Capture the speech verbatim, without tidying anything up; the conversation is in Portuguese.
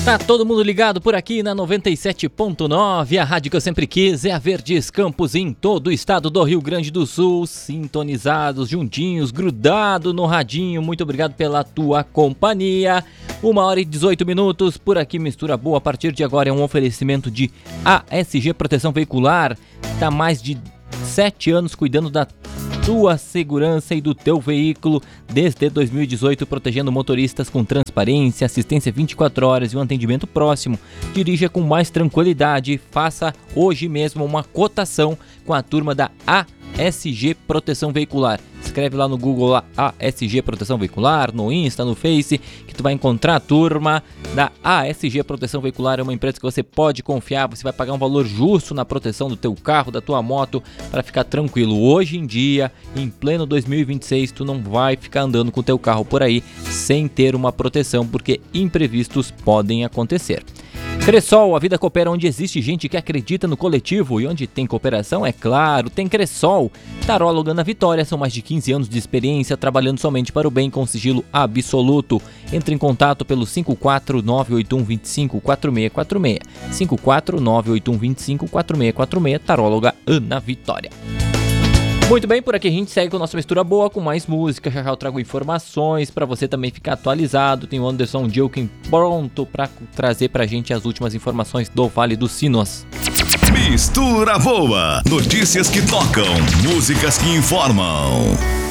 Tá todo mundo ligado por aqui na noventa e sete ponto nove, a rádio que eu sempre quis, é a Verdes Campos em todo o estado do Rio Grande do Sul, sintonizados, juntinhos, grudado no radinho. Muito obrigado pela tua companhia. Uma hora e dezoito minutos, por aqui Mistura Boa. A partir de agora é um oferecimento de A S G Proteção Veicular. Tá mais de sete anos cuidando da tua segurança e do teu veículo desde dois mil e dezoito, protegendo motoristas com transparência, assistência vinte e quatro horas e um atendimento próximo. Dirija com mais tranquilidade. Faça hoje mesmo uma cotação com a turma da A S G Proteção Veicular. Escreve lá no Google lá, A S G Proteção Veicular, no Insta, no Face, que tu vai encontrar a turma da A S G Proteção Veicular. É uma empresa que você pode confiar, você vai pagar um valor justo na proteção do teu carro, da tua moto, para ficar tranquilo. Hoje em dia, em pleno dois mil e vinte e seis, tu não vai ficar andando com o teu carro por aí sem ter uma proteção, porque imprevistos podem acontecer. Cressol, a vida coopera onde existe gente que acredita no coletivo, e onde tem cooperação, é claro, tem Cressol. Taróloga Ana Vitória, são mais de quinze anos de experiência trabalhando somente para o bem com sigilo absoluto. Entre em contato pelo cinco quatro nove oito um dois cinco quatro seis quatro seis, cinco quatro nove oito um dois cinco quatro seis quatro seis, Taróloga Ana Vitória. Muito bem, por aqui a gente segue com a nossa Mistura Boa, com mais música. Já já eu trago informações para você também ficar atualizado. Tem o Anderson Dilkin pronto para trazer pra gente as últimas informações do Vale dos Sinos. Mistura Boa, notícias que tocam, músicas que informam.